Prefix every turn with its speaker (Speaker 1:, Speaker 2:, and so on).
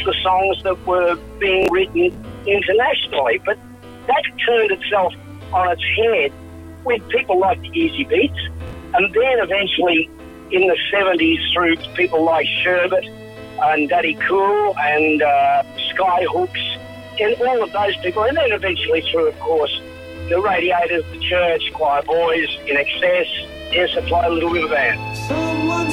Speaker 1: the songs that were being written internationally. But that turned itself on its head with people like the Easy Beats, and then eventually in the 70s through people like Sherbet and Daddy Cool and Skyhooks and all of those people, and then eventually through, of course, the Radiators, the Church, Choir Boys, In Excess, Air Supply, Little River Band.